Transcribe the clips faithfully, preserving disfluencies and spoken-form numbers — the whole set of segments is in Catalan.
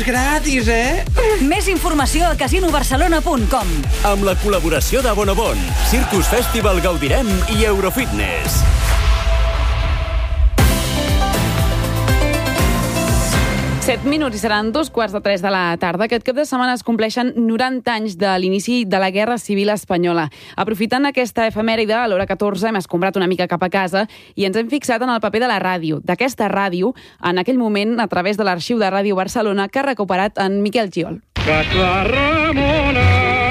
és gratis, eh? Més informació a casino barcelona punt com. Amb la col·laboració de Bonobon, Circus Festival Gaudirem i Eurofitness. Set minuts i seran dos quarts de tres de la tarda. Aquest cap de setmana es compleixen noranta anys de l'inici de la Guerra Civil Espanyola. Aprofitant aquesta efemèride, a l'hora catorze hem escombrat una mica cap a casa i ens hem fixat en el paper de la ràdio. D'aquesta ràdio, en aquell moment, a través de l'Arxiu de Ràdio Barcelona, que ha recuperat en Miquel Giol. Casa Ramona.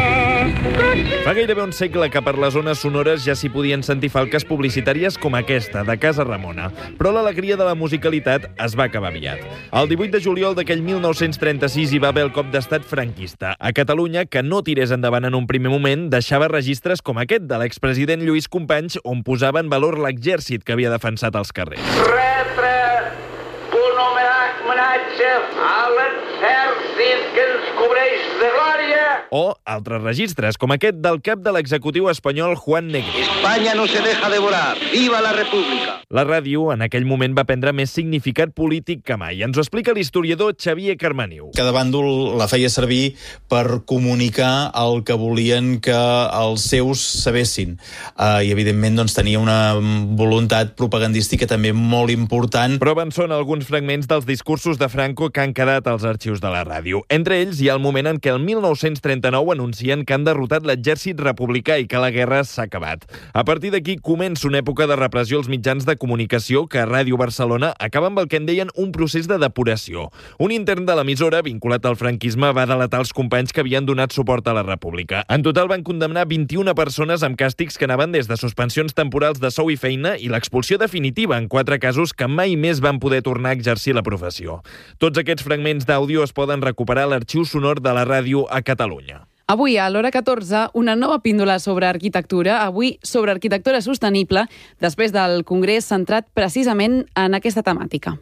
Fa gairebé un segle que per les zones sonores ja s'hi podien sentir falques publicitàries com aquesta, de Casa Ramona. Però l'alegria de la musicalitat es va acabar aviat. El divuit de juliol d'aquell mil nou-cents trenta-sis hi va haver el cop d'estat franquista. A Catalunya, que no tirés endavant en un primer moment, deixava registres com aquest de l'expresident Lluís Companys, on posava en valor l'exèrcit que havia defensat als carrers. Retre un homenatge a l'exèrcit que ens cobreix de glòria. O altres registres, com aquest del cap de l'executiu espanyol Juan Negrín. España no se deja devorar. ¡Viva la República! La ràdio en aquell moment va prendre més significat polític que mai. Ens ho explica l'historiador Xavier Carmaniu. Cada bàndol la feia servir per comunicar el que volien que els seus sabessin. Uh, I, evidentment, doncs, tenia una voluntat propagandística també molt important. Prova en són alguns fragments dels discursos de Franco que han quedat als arxius de la ràdio. Entre ells hi ha el moment en què el mil nou-cents trenta-nou anuncien que han derrotat l'exèrcit republicà i que la guerra s'ha acabat. A partir d'aquí comença una època de repressió als mitjans de comunicació que a Ràdio Barcelona acaba amb el que en deien un procés de depuració. Un intern de l'emissora, vinculat al franquisme, va delatar els companys que havien donat suport a la República. En total van condemnar vint-i-una persones amb càstigs que anaven des de suspensions temporals de sou i feina i l'expulsió definitiva en quatre casos que mai més van poder tornar a exercir la professió. Tots aquests fragments d'àudio es poden recuperar a l'arxiu sonor de la ràdio a Catalunya. Avui, a l'hora catorze, una nova píndola sobre arquitectura, avui sobre arquitectura sostenible, després del congrés centrat precisament en aquesta temàtica.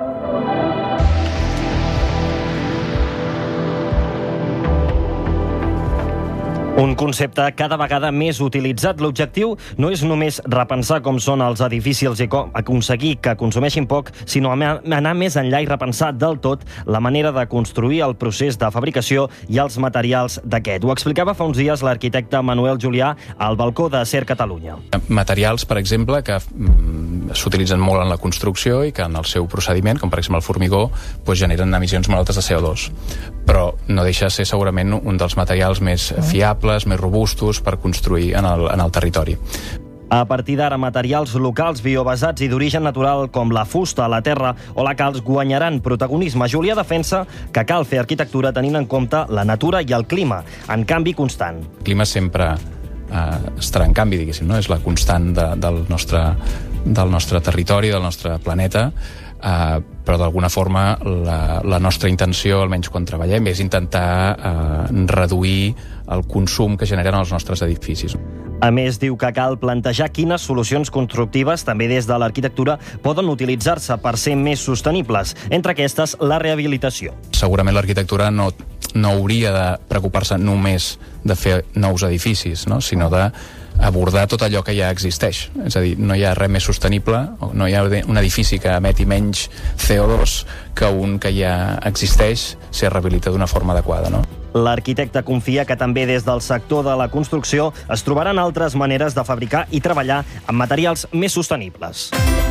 Un concepte cada vegada més utilitzat. L'objectiu no és només repensar com són els edificis i com aconseguir que consumeixin poc, sinó anar més enllà i repensar del tot la manera de construir el procés de fabricació i els materials d'aquest. Ho explicava fa uns dies l'arquitecte Manuel Julià al balcó de Ser Catalunya. Materials, per exemple, que mm, s'utilitzen molt en la construcció i que en el seu procediment, com per exemple el formigó, doncs generen emissions molt altes de C O dos. Però no deixa de ser segurament un dels materials més fiables, més robustos per construir en el, en el territori. A partir d'ara, materials locals, biobasats i d'origen natural com la fusta, la terra o la calç guanyaran protagonisme. Julià defensa que cal fer arquitectura tenint en compte la natura i el clima, en canvi constant. El clima sempre eh, estarà en canvi, diguéssim, no? És la constant de, del, nostre, del nostre territori, del nostre planeta, Uh, però d'alguna forma la, la nostra intenció, almenys quan treballem, és intentar uh, reduir el consum que generen els nostres edificis. A més, diu que cal plantejar quines solucions constructives, també des de l'arquitectura, poden utilitzar-se per ser més sostenibles. Entre aquestes, la rehabilitació. Segurament l'arquitectura no, no hauria de preocupar-se només de fer nous edificis, no? Sinó de abordar tot allò que ja existeix. És a dir, no hi ha res més sostenible, no hi ha un edifici que emeti menys C O dos que un que ja existeix si es rehabilita d'una forma adequada, no? L'arquitecte confia que també des del sector de la construcció es trobaran altres maneres de fabricar i treballar amb materials més sostenibles.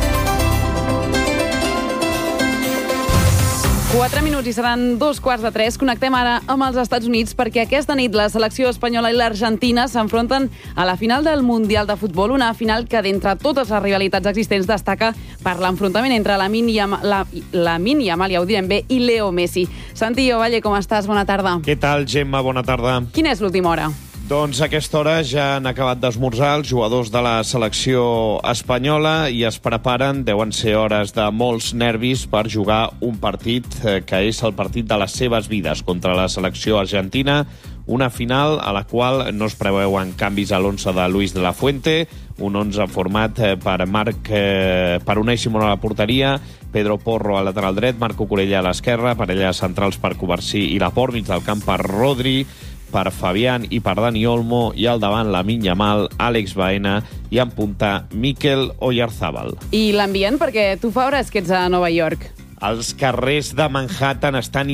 Quatre minuts i seran dos quarts de tres. Connectem ara amb els Estats Units perquè aquesta nit la selecció espanyola i l'Argentina s'enfronten a la final del Mundial de Futbol, una final que d'entre totes les rivalitats existents destaca per l'enfrontament entre Lamine Yamal, la, Lamine Yamal, ja ho direm bé, i Leo Messi. Santi Ovalle, com estàs? Bona tarda. Què tal, Gemma? Bona tarda. Quina és l'última hora? Doncs a aquesta hora ja han acabat d'esmorzar els jugadors de la selecció espanyola i es preparen, deuen ser hores de molts nervis per jugar un partit que és el partit de les seves vides contra la selecció argentina, una final a la qual no es preveuen canvis a l'onze de Luis de la Fuente, un onze format per Marc eh, per Unai Simón a la porteria, Pedro Porro al lateral dret, Marco Corella a l'esquerra, parelles centrals per Covarsí i Laporte, mig del camp per Rodri, per Fabián i per Dani Olmo, i al davant Lamine Yamal, Àlex Baena i en punta Mikel Oyarzábal. I l'ambient, perquè tu fa hores que ets a Nova York. Els carrers de Manhattan estan